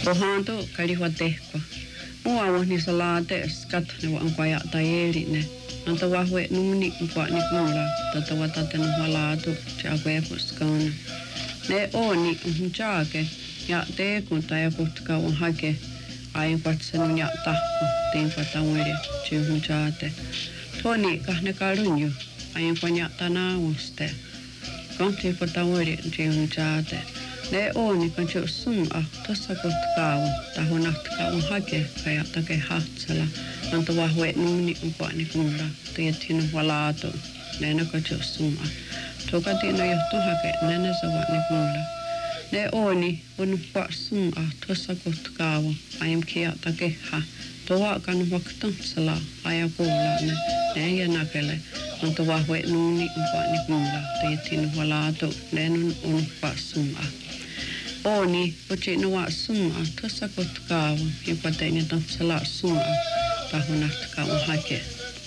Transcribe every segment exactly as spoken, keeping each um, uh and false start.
Tohanto kaliwa tehko. Mua wahni salate skat ne wa ankwaya tayeri ne. Nanta wahwe nuni nkwa ni kumula. Tata watate na walatu te akwe kuskana. Ne oni nhunchake ya teekun taja kutka on hake. Ain kwatsanu ja tahko tiin kwatawere te nhunchate. Toni kahne karunju. Ain kwanya tanawuste. Konti kwatawere te nhunchate. Ne oni kan jo sunga tossa kotkaawa taho natkaawa hake kaya take hatsala nanta wahwe nuni umpani kumla tiethinu walato nena kan jo sunga toka tino johtu hake nena sawa ni kumla ne oni on pa sunga tossa kotkaawa ayam kia take ha toa kan waktan sala aya kuula ne ne ja nakele nanta wahwe nuni umpani kumla tiethinu walato nena on pa sunga Oni, poche no wa sunga, tossa kotkaawa, jopa tein tansala sunga, tahonatkaa hake.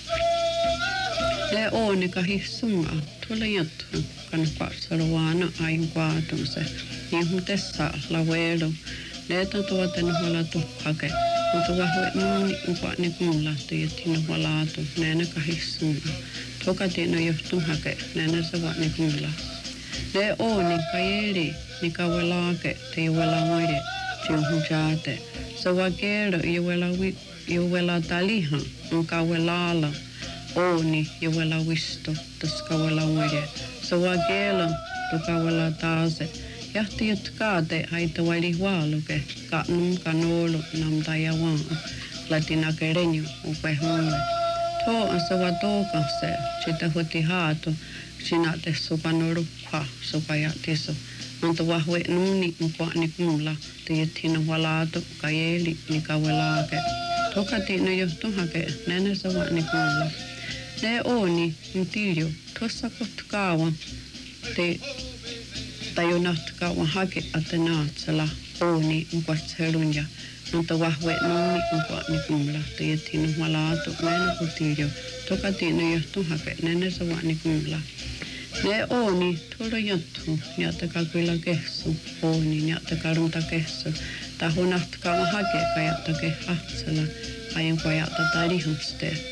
Le oni kahi sunga, tuolla jattu, kan patsaloana ain kvaatunse, ihun tessa lavelo, le tatuaten huolatu hake, mutta vahve nuuni upa ni mulla tiettiin huolatu, nene kahi sunga, toka tiina johtu hake, nene sava ni mulla. Le oni kajeri, ni kawelake te iwela moire te uhunchate. Sa wakero iwela wi iwela taliha on kawelala oni iwela wisto tos kawela moire. Sa wakelo to kawela taase. Jahti jutkate haita wali hualuke ka num kanolo nam tayawaan latina kerenyo upe hunge. To on sa watoka se sitä huti haatu sinä te supanurukha supajatiso. Nanta wahwe nuni mkwa ni kumula tiethina walato kajeli ni kawelake. Toka tiina johtu hake nene sawa ni kumula. Ne oni mtiljo tossa kotkaawa te tajunatkaawa hake atenaatsala oni mkwatselunja. Nanta wahwe nuni mkwa ni kumula tiethina walato nene kutiljo. Toka tiina johtu hake nene sawa ni kumula. Ne oni tuolla jattu, niattaka kyllä kehsu, oni niattaka runta kehsu. Tahu nahtkaa hake kajattake hatsala, ajan kajata tai lihuste.